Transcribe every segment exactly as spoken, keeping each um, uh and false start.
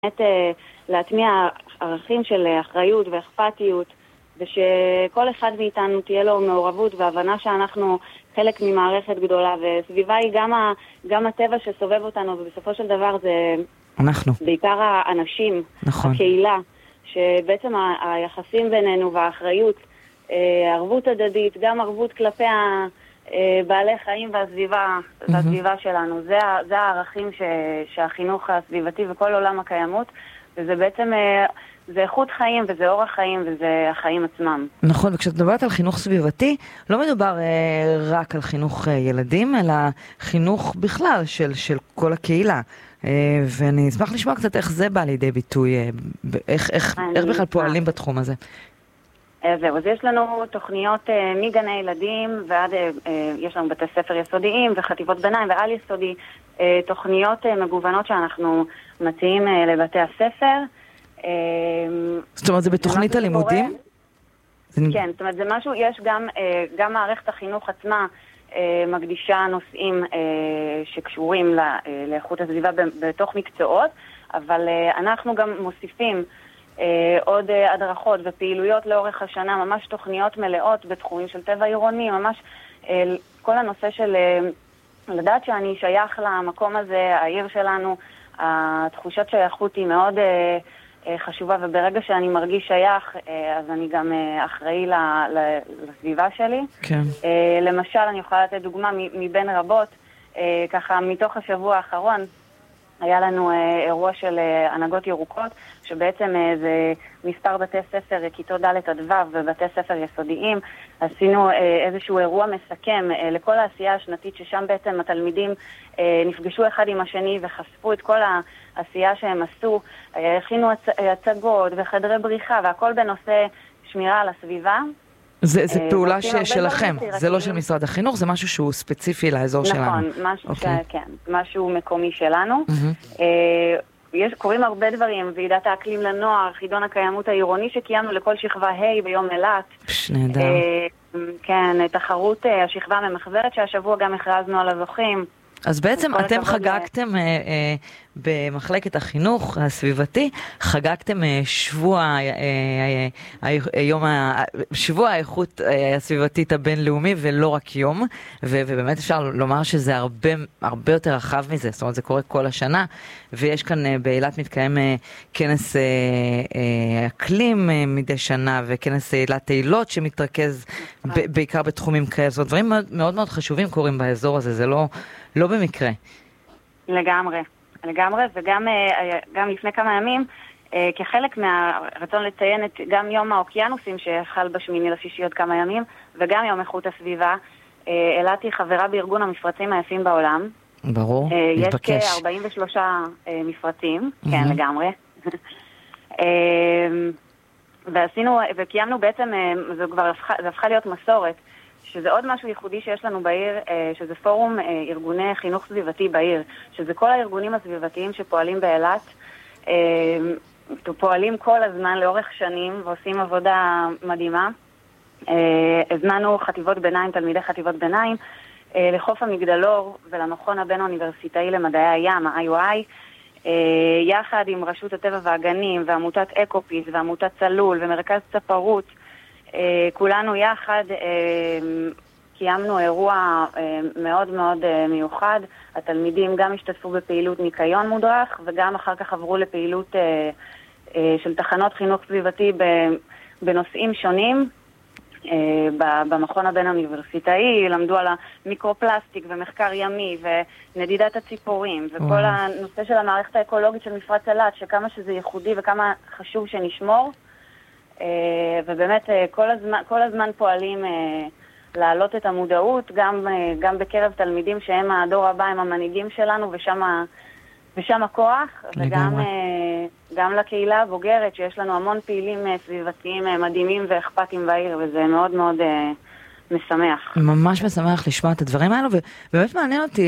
באמת להטמיע ערכים של אחריות ואכפתיות, ושכל אחד מאיתנו תהיה לו מעורבות והבנה שאנחנו חלק ממערכת גדולה, וסביבה היא גם, ה, גם הטבע שסובב אותנו, ובסופו של דבר זה אנחנו. בעיקר האנשים, נכון. הקהילה, שבעצם ה, היחסים בינינו והאחריות, ערבות הדדית, גם ערבות כלפי ה... בעלי חיים והסביבה, mm-hmm. והסביבה שלנו. זה, זה הערכים ש, שהחינוך הסביבתי וכל עולם הקיימות, וזה בעצם, זה איכות חיים וזה אורח חיים וזה החיים עצמם. נכון, וכשאת מדברת על חינוך סביבתי, לא מדובר אה, רק על חינוך אה, ילדים, אלא חינוך בכלל של, של כל הקהילה. אה, ואני אשמח לשמוע קצת איך זה בא לידי ביטוי, אה, איך, איך, איך בכלל פועלים בתחום הזה. זהו, אז יש לנו תוכניות אה, מגני ילדים ועד, אה, יש לנו בתי ספר יסודיים וחטיבות ביניים ועל יסודי, אה, תוכניות אה, מגוונות שאנחנו מציעים אה, לבתי הספר. אה, זאת אומרת, זה בתוכנית הלימודים? זה... כן, זאת אומרת, זה משהו, יש גם, אה, גם מערכת החינוך עצמה אה, מקדישה נושאים אה, שקשורים לא, אה, לאיכות הסביבה בתוך מקצועות, אבל אה, אנחנו גם מוסיפים עוד הדרכות ופעילויות לאורך השנה, ממש תוכניות מלאות בתחומים של טבע עירוני, ממש כל הנושא של לדעת שאני שייך למקום הזה, העיר שלנו, התחושת שייכות היא מאוד חשובה, וברגע שאני מרגיש שייך, אז אני גם אחראי לסביבה שלי. כן. למשל, אני יכולה לתת דוגמה מבין רבות, ככה מתוך השבוע האחרון, היה לנו אה, אירוע של אה, הנהגות ירוקות, שבעצם אה, זה מספר בתי ספר, כיתות ד' עד ו' ובתי ספר יסודיים. עשינו אה, איזשהו אירוע מסכם אה, לכל העשייה השנתית, ששם בעצם התלמידים אה, נפגשו אחד עם השני וחשפו את כל העשייה שהם עשו, אה, הכינו הצ- הצגות וחדרי בריחה, והכל בנושא שמירה על הסביבה. זה, זה פעולה ש, שלכם, זה לא של משרד החינוך, זה משהו שהוא ספציפי לאזור נכון, שלנו. נכון, משהו okay. ש... כן, משהו מקומי שלנו. Mm-hmm. אה, יש, קוראים הרבה דברים, ועידת האקלים לנוער, חידון הקיימות העירוני שקיימנו לכל שכבה ה' ביום אילת. נהדר. אה, כן, תחרות אה, השכבה הממחזרת שהשבוע גם הכרזנו על הזוכים. אז בעצם אתם חגגתם אה, אה, במחלקת החינוך הסביבתי, חגגתם אה, שבוע, אה, אה, אה, יום, ה, שבוע האיכות אה, הסביבתית הבינלאומי ולא רק יום, ו, ובאמת אפשר לומר שזה הרבה, הרבה יותר רחב מזה, זאת אומרת זה קורה כל השנה, ויש כאן אה, באילת מתקיים אה, כנס אה, אה, אקלים אה, מדי שנה, וכנס אילת אילות שמתרכז ב, בעיקר בתחומים כאלה, זאת אומרת דברים מאוד מאוד, מאוד חשובים קורים באזור הזה, זה לא... לא במקרה. לגמרי, לגמרי, וגם גם לפני כמה ימים, כחלק מהרצון לציין את גם יום האוקיינוסים שחל בשמיני לשישי עוד כמה ימים, וגם יום איכות הסביבה, אילת היא חברה בארגון המפרצים היפים בעולם. ברור, מתבקש. יש כ-ארבעים ושלושה מפרצים, כן, לגמרי. ועשינו, וקיימנו בעצם, זה כבר הפכה להיות מסורת, שזה עוד משהו ייחודי שיש לנו בעיר, שזה פורום ארגוני חינוך סביבתי בעיר, שזה כל הארגונים הסביבתיים שפועלים באילת, פועלים כל הזמן לאורך שנים ועושים עבודה מדהימה. הזמנו חטיבות ביניים, תלמידי חטיבות ביניים, לחוף המגדלור ולמכון הבין-אוניברסיטאי למדעי הים, ה-איי או איי, יחד עם רשות הטבע והגנים ועמותת אקופיס ועמותת צלול ומרכז צפרות, כולנו יחד קיימנו אירוע מאוד מאוד מיוחד. התלמידים גם השתתפו בפעילות ניקיון מודרך, וגם אחר כך עברו לפעילות של תחנות חינוך סביבתי בנושאים שונים. במכון הבין-אוניברסיטאי למדו על המיקרופלסטיק ומחקר ימי ונדידת הציפורים, וכל הנושא של המערכת האקולוגית של מפרץ אילת, שכמה שזה ייחודי וכמה חשוב שנשמור. ובאמת כל הזמן, כל הזמן פועלים להעלות את המודעות, גם, גם בקרב תלמידים שהם הדור הבא, הם המנהיגים שלנו, ושם, ושם הכוח, וגם גם לקהילה הבוגרת, שיש לנו המון פעילים סביבתיים מדהימים ואכפתיים בעיר, וזה מאוד מאוד משמח. ממש משמח לשמוע את הדברים האלו, ובאמת מעניין אותי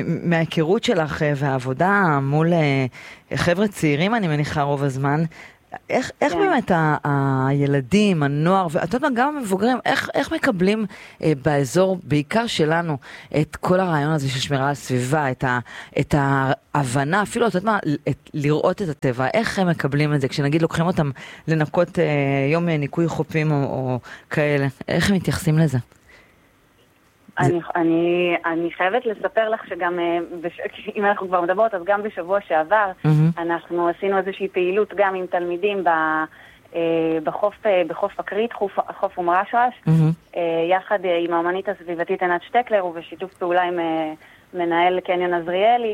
מההיכרות שלך והעבודה מול חבר'ה צעירים, אני מניחה רוב הזמן, איך, איך באמת ה, הילדים, הנוער, ואת יודעת מה, גם המבוגרים, איך, איך מקבלים אה, באזור, בעיקר שלנו, את כל הרעיון הזה של שמירה על סביבה, את, ה, את ההבנה, אפילו, את יודעת מה, את, לראות את הטבע, איך הם מקבלים את זה, כשנגיד לוקחים אותם לנקות אה, יום ניקוי חופים או, או כאלה, איך הם מתייחסים לזה? אני, אני, אני חייבת לספר לך שגם, אם אנחנו כבר מדברות, אז גם בשבוע שעבר, mm-hmm. אנחנו עשינו איזושהי פעילות גם עם תלמידים בחוף, בחוף הקרית, חוף, חוף ומרשרש, mm-hmm. יחד עם האמנית הסביבתית עינת שטקלר, ובשיתוף פעולה עם מנהל קניון עזריאלי.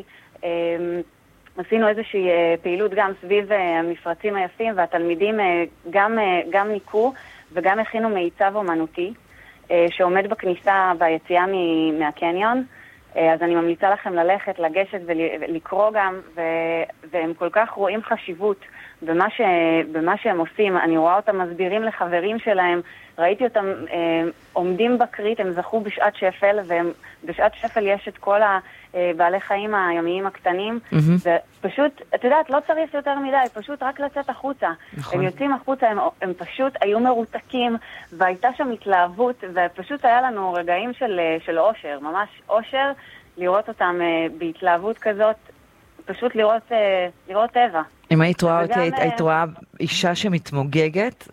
עשינו איזושהי פעילות גם סביב המפרצים היפים, והתלמידים גם, גם ניקו וגם הכינו מיצב אומנותי, שעומד בכניסה ביציאה מהקניון, אז אני ממליצה לכם ללכת, לגשת ולקרוא גם, והם כל כך רואים חשיבות במה, ש, במה שהם עושים. אני רואה אותם מסבירים לחברים שלהם, ראיתי אותם עומדים בקרית, הם זכו בשעת שפל, ובשעת שפל יש את כל הבעלי חיים הימיים הקטנים, mm-hmm. ופשוט, את יודעת, לא צריך יותר מדי, פשוט רק לצאת החוצה. נכון. הם יוצאים החוצה, הם, הם פשוט היו מרותקים, והייתה שם התלהבות, ופשוט היה לנו רגעים של, של אושר, ממש אושר, לראות אותם בהתלהבות כזאת, פשוט לראות, לראות טבע. אם היית רואה אותי, היית, היית רואה אישה שמתמוגגת,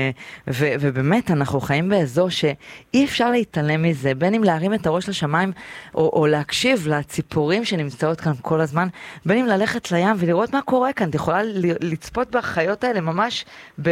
ו, ובאמת אנחנו חיים באזור שאי אפשר להתעלם מזה, בין אם להרים את הראש לשמיים, או, או להקשיב לציפורים שנמצאות כאן כל הזמן, בין אם ללכת לים ולראות מה קורה כאן. את יכולה לצפות בחיות האלה ממש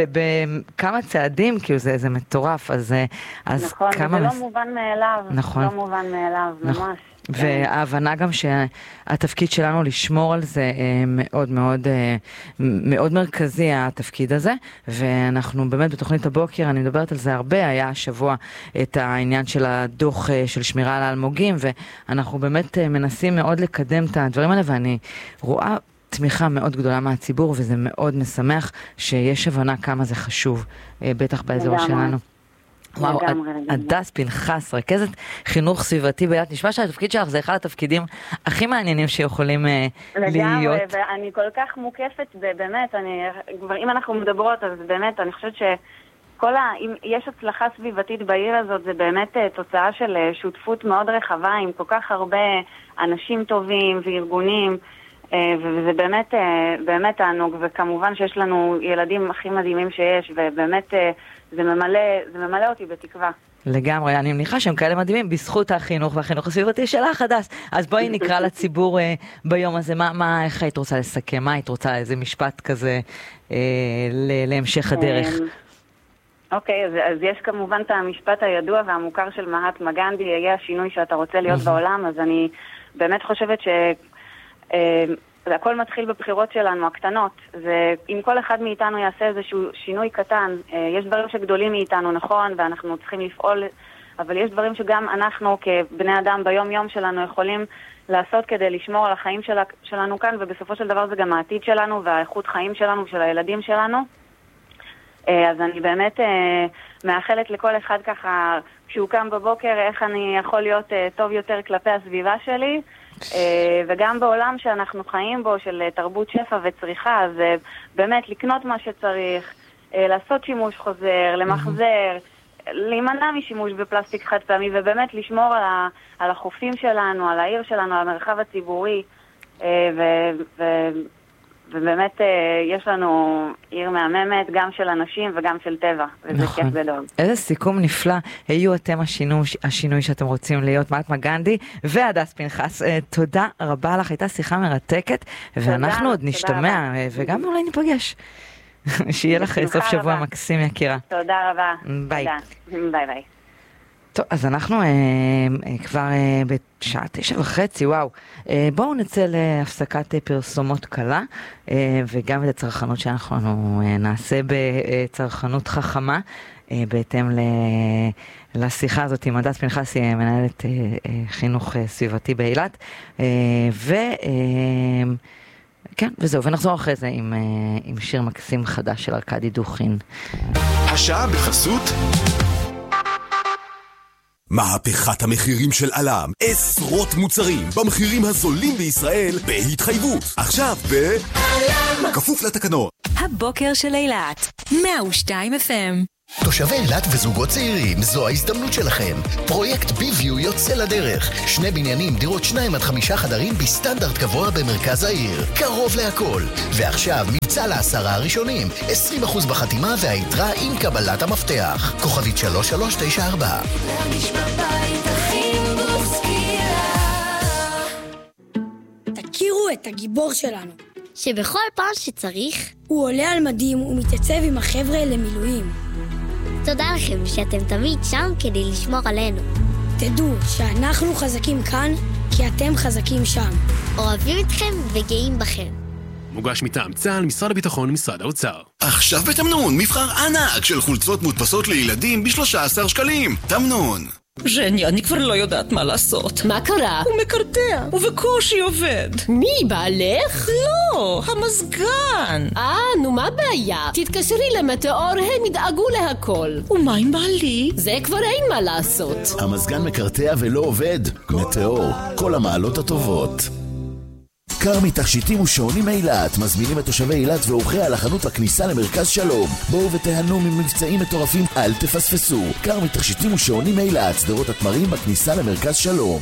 בכמה צעדים, כאילו זה, זה מטורף, אז, אז נכון, כמה... וזה לא מובן מאליו, נכון. לא מובן מאליו, נכון. ממש. וההבנה גם שהתפקיד שלנו לשמור על זה מאוד מאוד מאוד מרכזי, התפקיד הזה, ואנחנו באמת בתוכנית הבוקר, אני מדברת על זה הרבה, היה השבוע את העניין של הדוח של שמירה על האלמוגים, ואנחנו באמת מנסים מאוד לקדם את הדברים האלה, ואני רואה תמיכה מאוד גדולה מהציבור, וזה מאוד משמח שיש הבנה כמה זה חשוב, בטח באזור שלנו. וואו, הדס פנחס, רכזת חינוך סביבתי באילת, נשמע שהתפקיד שלך זה אחד התפקידים הכי מעניינים שיכולים להיות. לגמרי, ואני כל כך מוקפת, באמת, אם אנחנו מדברות, אז באמת, אני חושבת שכל ה... אם יש הצלחה סביבתית בעיר הזאת, זה באמת תוצאה של שותפות מאוד רחבה, עם כל כך הרבה אנשים טובים וארגונים, וזה באמת, באמת תענוג, וכמובן שיש לנו ילדים הכי מדהימים שיש, ובאמת זה ממלא, זה ממלא אותי בתקווה. לגמרי, אני מניחה שהם כאלה מדהימים בזכות החינוך והחינוך הסביבתי שלך, הדס. אז בואי נקרא לציבור ביום הזה, מה, מה, איך היית רוצה לסכם? מה היית רוצה, איזה משפט כזה להמשך הדרך? אוקיי, אז, אז יש כמובן את המשפט הידוע והמוכר של מהטמה גנדי, יהיה השינוי שאתה רוצה להיות בעולם, אז אני באמת חושבת ש... הכל מתחיל בבחירות שלנו, הקטנות. זה, אם כל אחד מאיתנו יעשה איזשהו שינוי קטן, יש דברים שגדולים מאיתנו, נכון, ואנחנו צריכים לפעול, אבל יש דברים שגם אנחנו כבני אדם ביום יום שלנו יכולים לעשות כדי לשמור על החיים של, שלנו כאן, ובסופו של דבר זה גם העתיד שלנו והאיכות חיים שלנו ושל הילדים שלנו. אז אני באמת מאחלת לכל אחד ככה, כשהוא קם בבוקר, איך אני יכול להיות טוב יותר כלפי הסביבה שלי, וגם בעולם שאנחנו חיים בו של תרבות שפע וצריכה, אז באמת לקנות מה שצריך, לעשות שימוש חוזר, למחזר, להימנע משימוש בפלסטיק חד פעמי, ובאמת לשמור על החופים שלנו, על העיר שלנו, על המרחב הציבורי, ובאמת יש לנו עיר מהממת, גם של אנשים וגם של טבע, וזה כיף גדול. איזה סיכום נפלא, היו אתם השינוי, השינוי שאתם רוצים להיות, מהטמה גנדי והדס פנחס, תודה רבה לך, הייתה שיחה מרתקת, ואנחנו עוד נשתמע, וגם אולי ניפגש. שיהיה לך סוף שבוע מקסים, יקירה. תודה רבה. ביי. ביי ביי. טוב, אז אנחנו אה, אה, כבר אה, בשעה תשע וחצי, וואו. אה, בואו נצא להפסקת אה, פרסומות קלה, אה, וגם את הצרכנות שאנחנו אה, נעשה בצרכנות חכמה, אה, בהתאם ל, לשיחה הזאת עם הדס פנחסי, מנהלת אה, אה, חינוך אה, סביבתי באילת, אה, ו... אה, כן, וזהו, ונחזור אחרי זה עם, אה, עם שיר מקסים חדש של ארקדי דוכין. השעה בחסות מהפכת המחירים של אלם, עשרות מוצרים במחירים הזולים בישראל בהתחייבות. עכשיו ב... אלם, כפוף לתקנות. הבוקר של אילת, מאה ושתיים אף אם. תושבי אילת וזוגות צעירים, זו ההזדמנות שלכם. פרויקט ביוויו יוצא לדרך. שני בניינים, דירות שניים עד חמישה חדרים בסטנדרט גבוה במרכז העיר. קרוב להכל. ועכשיו מבצע לעשרה הראשונים. עשרים אחוז בחתימה והיתרה עם קבלת המפתח. כוכבית שלוש שלוש תשע ארבע. להרגיש בבית הכי מוסקילה. תכירו את הגיבור שלנו. שבכל פעם שצריך הוא עולה על מדים ומתייצב עם החבר'ה למילואים. תודה לכם שאתם תמיד שם כדי לשמור עלינו. תדעו שאנחנו חזקים כאן כי אתם חזקים שם. אוהבים אתכם וגאים בכם. מוגש מטעם צה"ל, משרד הביטחון ומשרד האוצר. עכשיו בתמנון, מבחר ענק של חולצות מודפסות לילדים ב-שלושה עשר שקלים. תמנון. ז'ני, אני כבר לא יודעת מה לעשות. מה קרה? הוא מקרטע, ובקושי עובד. מי, בעלך? לא, המזגן. אה, נו מה הבעיה? תתקשרי למטאור, הם ידאגו להכל. ומה עם בעלי? זה כבר אין מה לעשות. המזגן מקרטע ולא עובד? מטאור, כל המעלות הטובות. כרמי תכשיטים ושעונים אילת מזמינים את תושבי אילת ואורחיה לחנות הכניסה למרכז שלום. בואו ותהנו ממבצעים מטורפים, אל תפספסו. כרמי תכשיטים ושעונים אילת, שדרות התמרים בכניסה למרכז שלום.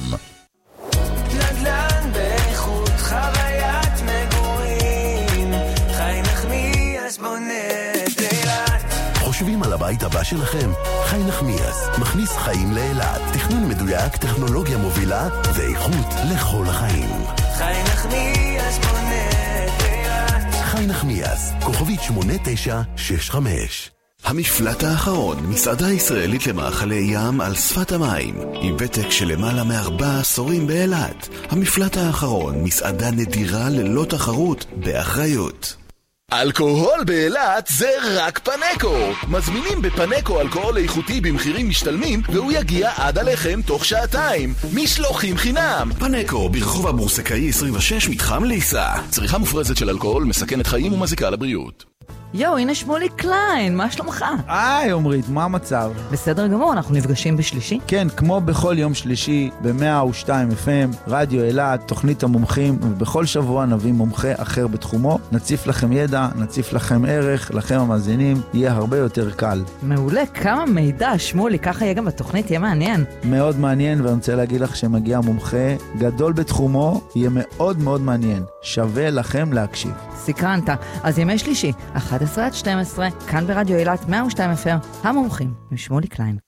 נדל"ן באיכות חוויית מגורים, חי נחמיאס בונה את אילת. חושבים על הבית הבא שלכם? חי נחמיאס מכניס חיים לאילת. תכנון מדויק, טכנולוגיה מובילה ואיכות לכל החיים. חי נחמיאס בונה את אילת. חי נחמיאס, כוכבית שמונה תשע שש חמש. המפלט האחרון, מסעדה ישראלית למאכלי ים על שפת המים, עם ותק של למעלה מארבעה עשורים באילת. המפלט האחרון, מסעדה נדירה ללא תחרות, באחריות. אלכוהול באילת זה רק פנקו. מזמינים בפנקו אלכוהול איכותי במחירים משתלמים, והוא יגיע עד עליכם תוך שעתיים. משלוחים חינם. פנקו ברחוב הבורסקאי עשרים ושש, מתחם ליסה. צריכה מופרזת של אלכוהול מסכנת חיים ומזיקה לבריאות. יו, הנה שמולי קליין, מה שלומך? היי, עומרית, מה המצב? בסדר גמור, אנחנו נפגשים בשלישי? כן, כמו בכל יום שלישי, ב-מאה ושתיים אף אם, רדיו אילת, תוכנית המומחים, ובכל שבוע נביא מומחה אחר בתחומו. נציף לכם ידע, נציף לכם ערך, לכם המאזינים, יהיה הרבה יותר קל. מעולה, כמה מידע, שמולי, ככה יהיה גם בתוכנית, יהיה מעניין. מאוד מעניין, ואני רוצה להגיד לך שמגיע מומחה גדול בתחומו, יהיה מאוד מאוד מעניין. שווה לכם להקשיב. סקרנת, אז ימי שלישי, אחת עשרה עד שתים עשרה, כאן ברדיו אילת מאה ושתיים אף אם, המומחים, משמולי קליין.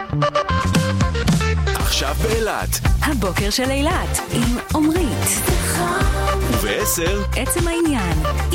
עכשיו באילת. הבוקר של אילת, עם עומרית. ובעשר. עצם העניין.